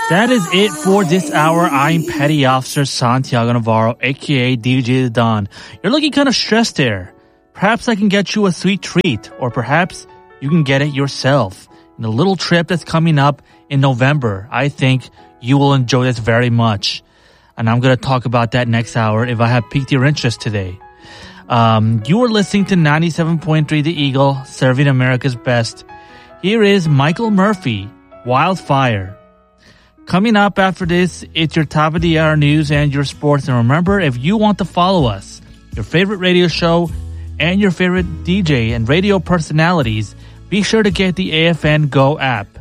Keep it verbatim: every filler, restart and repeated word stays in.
That is it for this hour. I'm Petty Officer Santiago Navarro, aka D J Don. You're looking kind of stressed there. Perhaps I can get you a sweet treat, or perhaps you can get it yourself. In the little trip that's coming up in November, I think you will enjoy this very much. And I'm going to talk about that next hour if I have piqued your interest today. Um, you are listening to ninety-seven point three The Eagle, serving America's best. Here is Michael Murphy, Wildfire. Coming up after this, it's your top of the hour news and your sports. And remember, if you want to follow us, your favorite radio show, and your favorite D J and radio personalities, be sure to get the A F N Go app.